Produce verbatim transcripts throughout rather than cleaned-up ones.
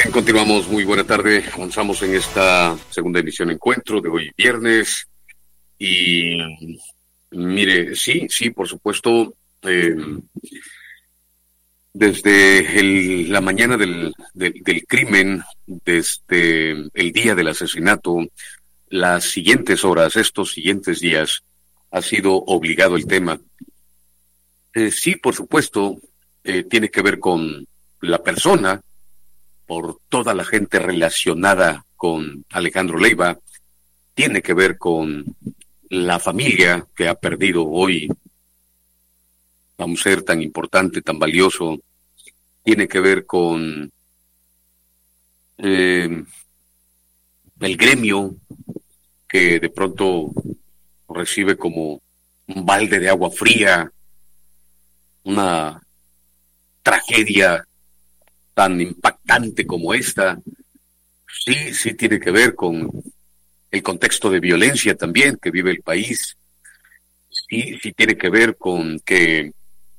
Bien, continuamos. Muy buena tarde. Avanzamos en esta segunda emisión Encuentro de hoy viernes. Y mire, sí, sí, por supuesto, eh, desde el, la mañana del, del, del crimen, desde el día del asesinato, las siguientes horas, estos siguientes días, ha sido obligado el tema. Eh, sí, por supuesto, eh, tiene que ver con la persona, por toda la gente relacionada con Alejandro Leiva, tiene que ver con la familia que ha perdido hoy a un ser tan importante, tan valioso, tiene que ver con eh, el gremio que de pronto recibe como un balde de agua fría, una tragedia tan impactante como esta. Sí, sí tiene que ver con el contexto de violencia también que vive el país. Sí, sí tiene que ver con que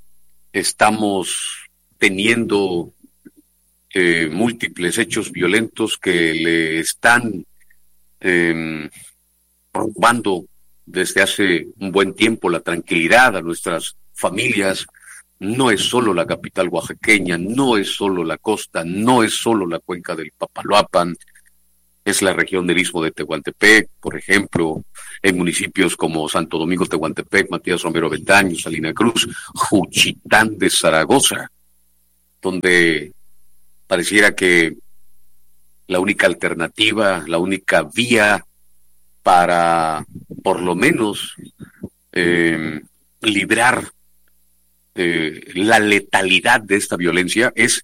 estamos teniendo eh, múltiples hechos violentos que le están eh, robando desde hace un buen tiempo la tranquilidad a nuestras familias. No es solo la capital oaxaqueña, no es solo la costa, no es solo la cuenca del Papaloapan, es la región del Istmo de Tehuantepec, por ejemplo, en municipios como Santo Domingo Tehuantepec, Matías Romero Beldaño, Salina Cruz, Juchitán de Zaragoza, donde pareciera que la única alternativa, la única vía para, por lo menos, eh, librar Eh, la letalidad de esta violencia es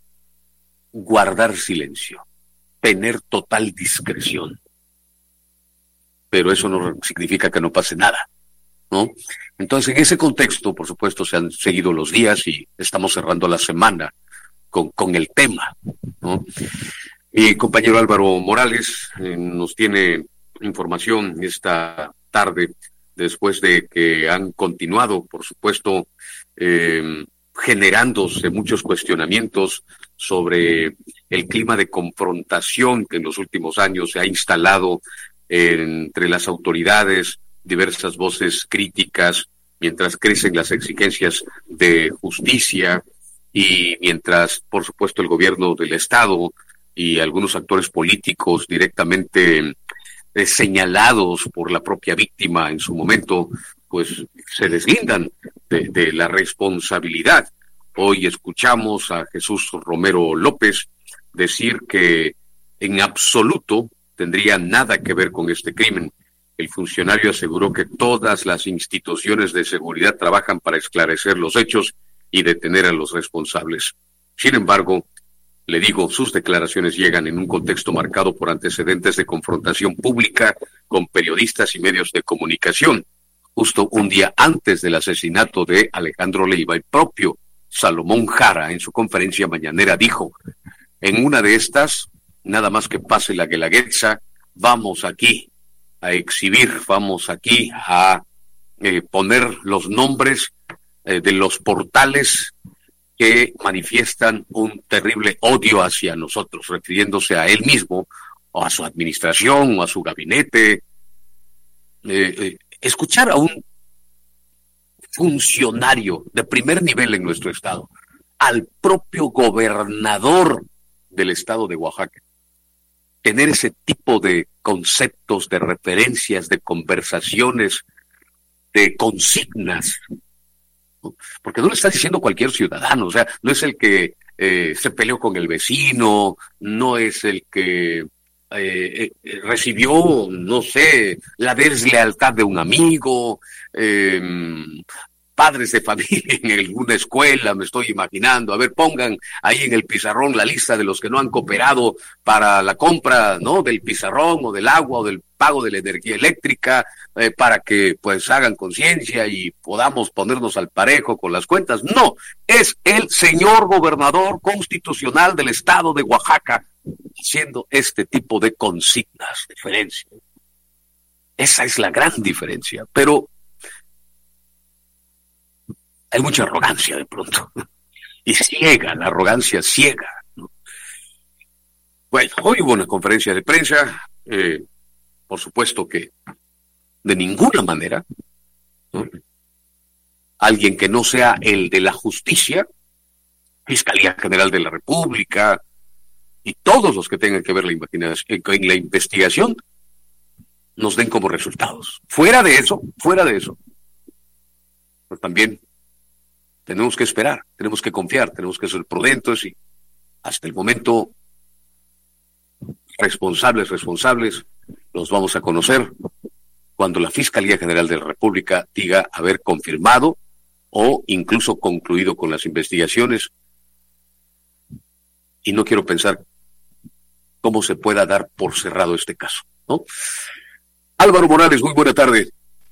guardar silencio, tener total discreción. Pero eso no significa que no pase nada, ¿no? Entonces, en ese contexto, por supuesto, se han seguido los días y estamos cerrando la semana con, con el tema, ¿no? Mi compañero Álvaro Morales eh, nos tiene información esta tarde, después de que han continuado, por supuesto, eh, generándose muchos cuestionamientos sobre el clima de confrontación que en los últimos años se ha instalado entre las autoridades, diversas voces críticas, mientras crecen las exigencias de justicia y mientras, por supuesto, el gobierno del Estado y algunos actores políticos directamente Eh, señalados por la propia víctima en su momento, pues se deslindan de, de la responsabilidad. Hoy escuchamos a Jesús Romero López decir que en absoluto tendría nada que ver con este crimen. El funcionario aseguró que todas las instituciones de seguridad trabajan para esclarecer los hechos y detener a los responsables. Sin embargo, le digo, sus declaraciones llegan en un contexto marcado por antecedentes de confrontación pública con periodistas y medios de comunicación. Justo un día antes del asesinato de Alejandro Leiva, el propio Salomón Jara, en su conferencia mañanera, dijo: en una de estas, nada más que pase la Guelaguetza, vamos aquí a exhibir, vamos aquí a eh, poner los nombres eh, de los portales que manifiestan un terrible odio hacia nosotros, refiriéndose a él mismo, o a su administración, o a su gabinete. Eh, eh, escuchar a un funcionario de primer nivel en nuestro estado, al propio gobernador del estado de Oaxaca, tener ese tipo de conceptos, de referencias, de conversaciones, de consignas, porque no lo está diciendo cualquier ciudadano, o sea, no es el que eh, se peleó con el vecino, no es el que eh, eh, recibió, no sé, la deslealtad de un amigo, eh, padres de familia en alguna escuela, me estoy imaginando, a ver, pongan ahí en el pizarrón la lista de los que no han cooperado para la compra, ¿no?, del pizarrón o del agua o del pago de la energía eléctrica, eh, para que pues hagan conciencia y podamos ponernos al parejo con las cuentas. No, es el señor gobernador constitucional del estado de Oaxaca haciendo este tipo de consignas, diferencia. Esa es la gran diferencia, pero hay mucha arrogancia de pronto, y ciega, la arrogancia ciega, ¿no? Bueno, hoy hubo una conferencia de prensa, eh, por supuesto que de ninguna manera, ¿no?, alguien que no sea el de la justicia, Fiscalía General de la República y todos los que tengan que ver la en la investigación, nos den como resultados. Fuera de eso, fuera de eso, pues también tenemos que esperar, tenemos que confiar, tenemos que ser prudentes y hasta el momento responsables, responsables, los vamos a conocer cuando la Fiscalía General de la República diga haber confirmado o incluso concluido con las investigaciones. Y no quiero pensar cómo se pueda dar por cerrado este caso, ¿no? Álvaro Morales, muy buena tarde.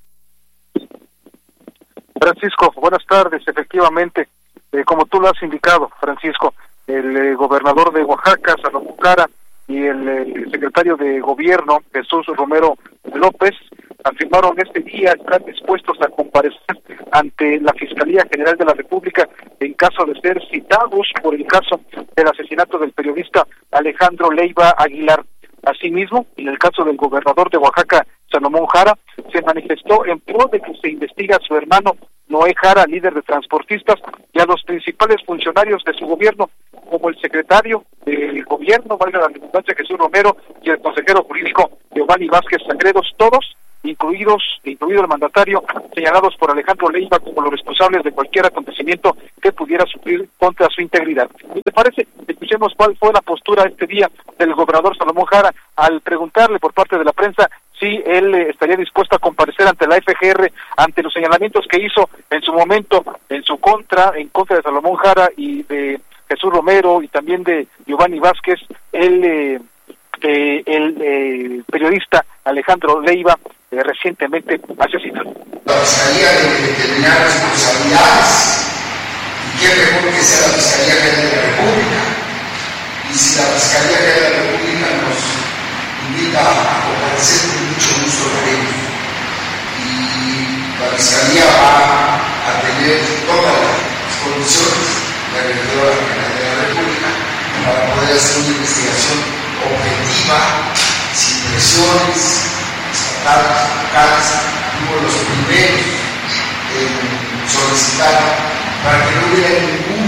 Francisco, buenas tardes. Efectivamente, eh, como tú lo has indicado, Francisco, el eh, gobernador de Oaxaca, Salomón Jara, y el, eh, secretario de Gobierno, Jesús Romero López, afirmaron este día estar dispuestos a comparecer ante la Fiscalía General de la República en caso de ser citados por el caso del asesinato del periodista Alejandro Leiva Aguilar. Asimismo, en el caso del gobernador de Oaxaca, Salomón Jara, se manifestó en pro de que se investigue a su hermano Noé Jara, líder de transportistas, y a los principales funcionarios de su gobierno, como el secretario del gobierno, valga la redundancia, Jesús Romero, y el consejero jurídico Giovanni Vázquez Sagredos, todos incluidos, incluido el mandatario, señalados por Alejandro Leiva como los responsables de cualquier acontecimiento que pudiera sufrir contra su integridad. ¿Y te parece? Escuchemos cuál fue la postura este día del gobernador Salomón Jara al preguntarle por parte de la prensa si él eh, estaría dispuesto a comparecer ante la F G R ante los señalamientos que hizo en su momento en su contra, en contra de Salomón Jara y de Jesús Romero y también de Giovanni Vázquez, el, eh, eh, el eh, periodista Alejandro Leiva, eh, recientemente asesinado. La Fiscalía debe determinar responsabilidades, y qué mejor que sea la Fiscalía General de la República. Y si la Fiscalía General de la República nos invita a comparecer, con mucho gusto lo haremos. Y la Fiscalía va a tener todas las condiciones de la Regidora General de la República para poder hacer una investigación objetiva, sin presiones estatales, locales. Fuimos los primeros en solicitar para que no hubiera ningún,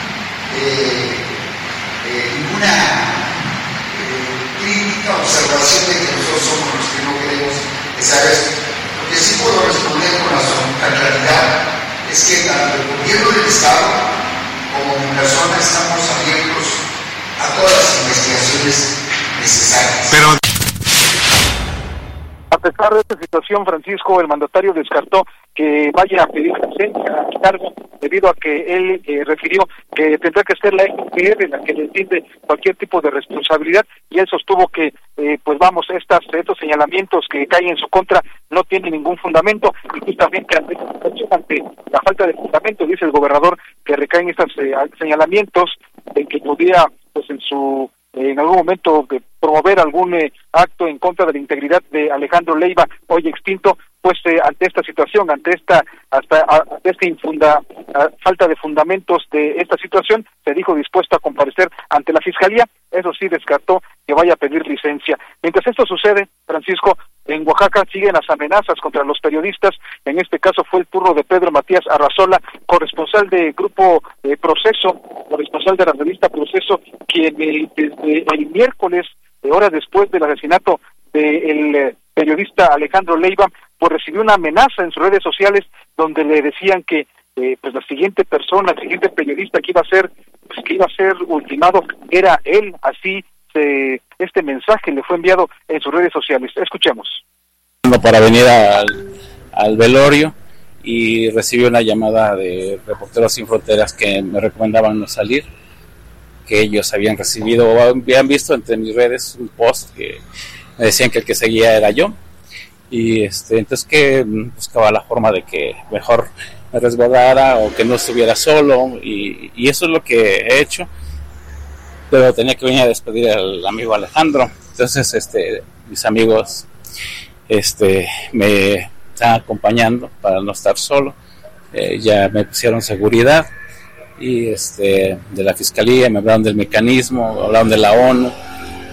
eh, eh, ninguna eh, crítica, observación de que nosotros somos los que no queremos que se haga esto. Lo que sí puedo responder con absoluta claridad es que tanto el gobierno del Estado como mi persona estamos abiertos a todas las investigaciones necesarias. Pero a pesar de esta situación, Francisco, el mandatario descartó que vaya a pedir licencia a cargo debido a que él eh, refirió que tendrá que ser la F G R la que le entiende cualquier tipo de responsabilidad, y él sostuvo que, eh, pues vamos, estas, estos señalamientos que caen en su contra no tienen ningún fundamento, y justamente ante, ante la falta de fundamento, dice el gobernador, que recaen estos eh, señalamientos de que podría, pues en su en algún momento de promover algún eh, acto en contra de la integridad de Alejandro Leiva, hoy extinto, pues eh, ante esta situación, ante esta hasta ante esta infunda a, falta de fundamentos de esta situación, se dijo dispuesto a comparecer ante la Fiscalía. Eso sí, descartó que vaya a pedir licencia. Mientras esto sucede, Francisco, en Oaxaca siguen las amenazas contra los periodistas. En este caso fue el turno de Pedro Matías Arrazola, corresponsal de Grupo eh, Proceso, corresponsal de la revista Proceso, quien eh, desde el miércoles, eh, horas después del asesinato del eh, periodista Alejandro Leiva, pues recibió una amenaza en sus redes sociales donde le decían que eh, pues la siguiente persona, el siguiente periodista que iba a ser, pues que iba a ser ultimado era él. Así se, este mensaje le fue enviado en sus redes sociales. Escuchemos. Para venir al, al velorio y recibí una llamada de Reporteros Sin Fronteras que me recomendaban no salir, que ellos habían recibido o habían visto entre mis redes un post que me decían que el que seguía era yo, y este entonces que buscaba la forma de que mejor me resguardara o que no estuviera solo, y, y eso es lo que he hecho, pero tenía que venir a despedir al amigo Alejandro. Entonces este mis amigos este me están acompañando para no estar solo, eh, ya me pusieron seguridad y este de la Fiscalía, me hablaron del mecanismo, hablaron de la ONU,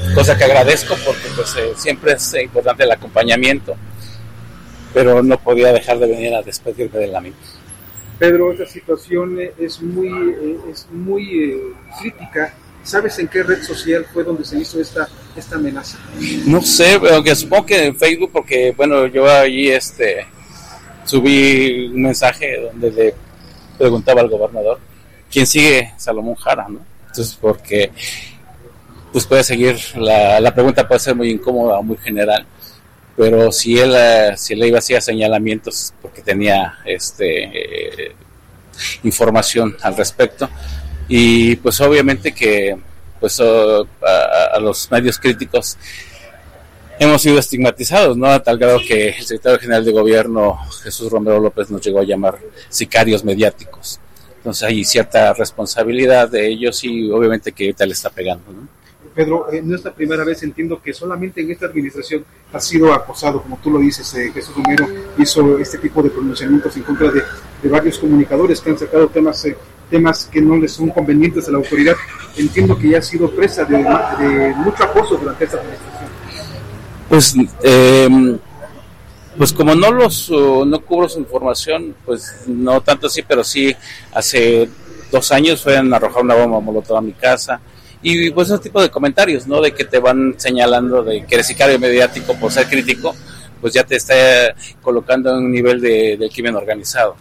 cosa que agradezco porque pues eh, siempre es importante el acompañamiento, pero no podía dejar de venir a despedirme del amigo. Pedro, esta situación es muy, eh, es muy eh, crítica. ¿Sabes en qué red social fue donde se hizo esta esta amenaza? No sé, aunque supongo que en Facebook, porque bueno, yo allí este subí un mensaje donde le preguntaba al gobernador quién sigue Salomón Jara, ¿no? Entonces, porque pues puede seguir, la, la pregunta puede ser muy incómoda o muy general, pero si él si él iba a hacer señalamientos porque tenía este eh, información al respecto, y pues obviamente que pues uh, a, a los medios críticos hemos sido estigmatizados, ¿no? A tal grado que el secretario general de gobierno, Jesús Romero López, nos llegó a llamar sicarios mediáticos. Entonces hay cierta responsabilidad de ellos y obviamente que ahorita le está pegando, ¿no? Pedro, eh, no es la primera vez, entiendo que solamente en esta administración ha sido acosado, como tú lo dices, eh, Jesús Romero hizo este tipo de pronunciamientos en contra de, de varios comunicadores que han sacado temas eh, temas que no les son convenientes a la autoridad. Entiendo que ya ha sido presa de, de mucho acoso durante esta administración. Pues, eh, pues como no los uh, no cubro su información, pues no tanto así, pero sí hace dos años fueron a arrojar una bomba molotov a mi casa. Y pues ese tipo de comentarios, ¿no? De que te van señalando de que eres sicario mediático por ser crítico, pues ya te está colocando en un nivel de, de crimen organizado.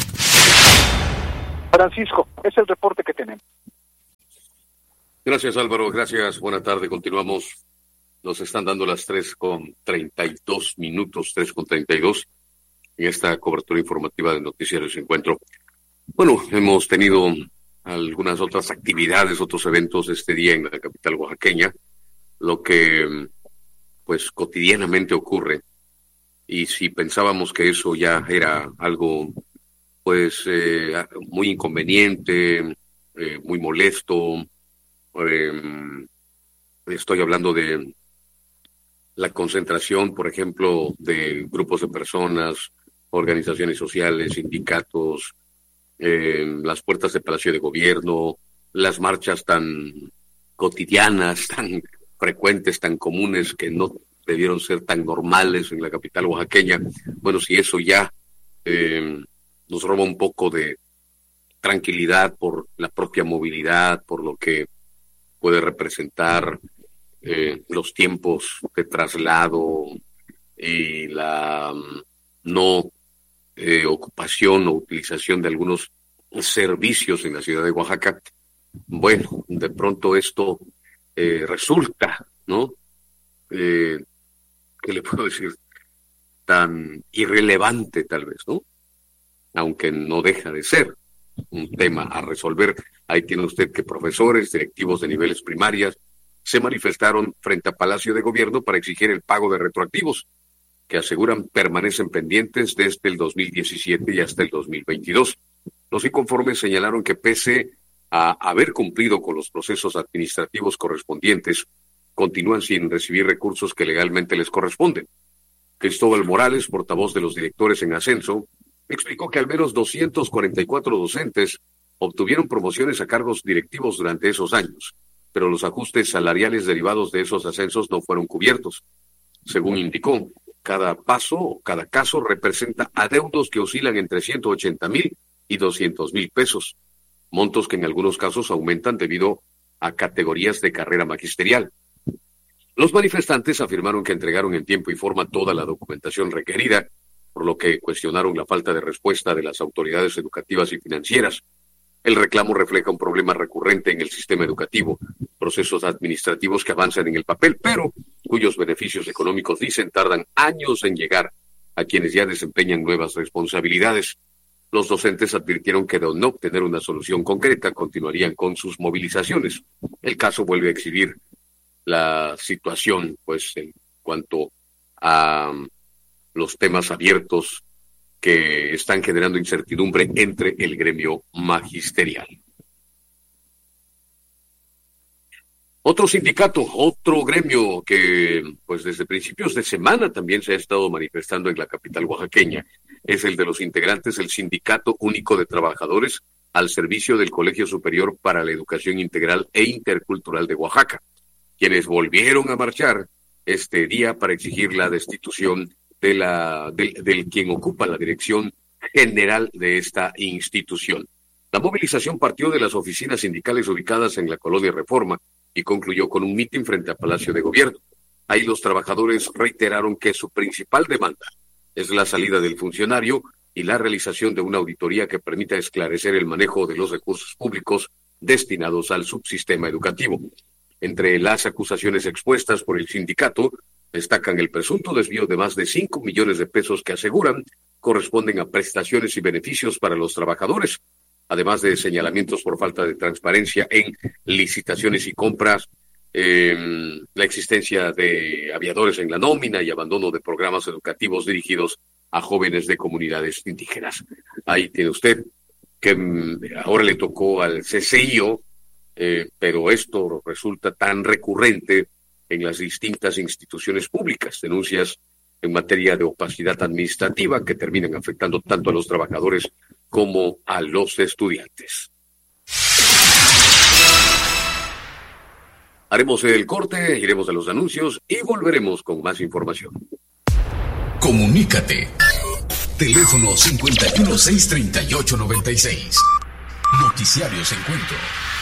Francisco, es el reporte que tenemos. Gracias, Álvaro, gracias, buena tarde, continuamos. Nos están dando las tres con treinta y dos minutos, tres con treinta y dos, en esta cobertura informativa de Noticiarios Encuentro. Bueno, hemos tenido algunas otras actividades, otros eventos este día en la capital oaxaqueña, lo que pues cotidianamente ocurre, y si pensábamos que eso ya era algo pues eh, muy inconveniente, eh, muy molesto, eh, estoy hablando de la concentración, por ejemplo, de grupos de personas, organizaciones sociales, sindicatos, Eh, las puertas del Palacio de Gobierno, las marchas tan cotidianas, tan frecuentes, tan comunes, que no debieron ser tan normales en la capital oaxaqueña. Bueno, si eso ya eh, nos roba un poco de tranquilidad por la propia movilidad, por lo que puede representar eh, los tiempos de traslado y la um, no Eh, ocupación o utilización de algunos servicios en la ciudad de Oaxaca, bueno, de pronto esto eh, resulta, ¿no? Eh, ¿Qué le puedo decir? Tan irrelevante tal vez, ¿no? Aunque no deja de ser un tema a resolver. Ahí tiene usted que profesores, directivos de niveles primarias se manifestaron frente a Palacio de Gobierno para exigir el pago de retroactivos, que aseguran permanecen pendientes desde el dos mil diecisiete y hasta el dos mil veintidós. Los inconformes señalaron que pese a haber cumplido con los procesos administrativos correspondientes, continúan sin recibir recursos que legalmente les corresponden. Cristóbal Morales, portavoz de los directores en ascenso, explicó que al menos doscientos cuarenta y cuatro docentes obtuvieron promociones a cargos directivos durante esos años, pero los ajustes salariales derivados de esos ascensos no fueron cubiertos. Según indicó, cada paso o cada caso representa adeudos que oscilan entre ciento ochenta mil y doscientos mil pesos, montos que en algunos casos aumentan debido a categorías de carrera magisterial. Los manifestantes afirmaron que entregaron en tiempo y forma toda la documentación requerida, por lo que cuestionaron la falta de respuesta de las autoridades educativas y financieras. El reclamo refleja un problema recurrente en el sistema educativo, procesos administrativos que avanzan en el papel, pero cuyos beneficios económicos, dicen, tardan años en llegar a quienes ya desempeñan nuevas responsabilidades. Los docentes advirtieron que de no obtener una solución concreta, continuarían con sus movilizaciones. El caso vuelve a exhibir la situación, pues, en cuanto a los temas abiertos que están generando incertidumbre entre el gremio magisterial. Otro sindicato, otro gremio que pues desde principios de semana también se ha estado manifestando en la capital oaxaqueña, es el de los integrantes del Sindicato Único de Trabajadores al servicio del Colegio Superior para la Educación Integral e Intercultural de Oaxaca. quienes volvieron a marchar este día para exigir la destitución de la, del, del quien ocupa la dirección general de esta institución. La movilización partió de las oficinas sindicales ubicadas en la Colonia Reforma y concluyó con un mitin frente al Palacio de Gobierno. Ahí los trabajadores reiteraron que su principal demanda es la salida del funcionario y la realización de una auditoría que permita esclarecer el manejo de los recursos públicos destinados al subsistema educativo. Entre las acusaciones expuestas por el sindicato, destacan el presunto desvío de más de cinco millones de pesos que aseguran corresponden a prestaciones y beneficios para los trabajadores, además de señalamientos por falta de transparencia en licitaciones y compras, eh, la existencia de aviadores en la nómina y abandono de programas educativos dirigidos a jóvenes de comunidades indígenas. Ahí tiene usted que mm, ahora le tocó al C C I O, eh, pero esto resulta tan recurrente en las distintas instituciones públicas, denuncias en materia de opacidad administrativa que terminan afectando tanto a los trabajadores como a los estudiantes. Haremos el corte, iremos a los anuncios y volveremos con más información. Comunícate. Teléfono cincuenta y uno, seiscientos treinta y ocho, noventa y seis. Noticiarios Encuentro.